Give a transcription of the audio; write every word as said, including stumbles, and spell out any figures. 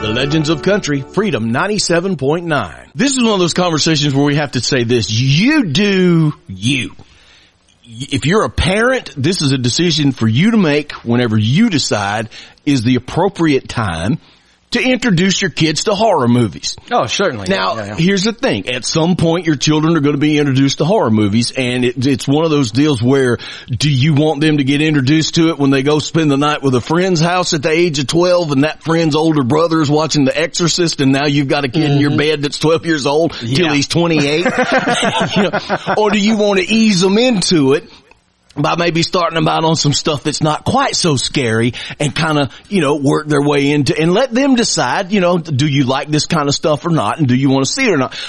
The Legends of Country, Freedom ninety-seven point nine. This is one of those conversations where we have to say this. You do you. If you're a parent, this is a decision for you to make whenever you decide is the appropriate time to introduce your kids to horror movies. Oh, certainly. Now, yeah, yeah. here's the thing. At some point, your children are going to be introduced to horror movies, and it, it's one of those deals where do you want them to get introduced to it when they go spend the night with a friend's house at the age of twelve, and that friend's older brother is watching The Exorcist, and now you've got a kid mm-hmm. in your bed that's twelve years old yeah. till he's twenty-eight? You know, or do you want to ease them into it by maybe starting them out on some stuff that's not quite so scary and kind of, you know, work their way into, and let them decide, you know, do you like this kind of stuff or not, and do you want to see it or not?